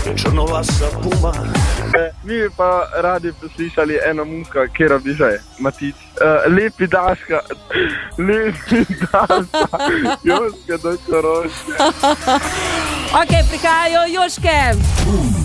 črnovlasa puma. Mi bi pa radi poslišali eno muska, kjer bi že, Matic. Lepi daška, Joške do Koroške. Ok, prihajajo Joške.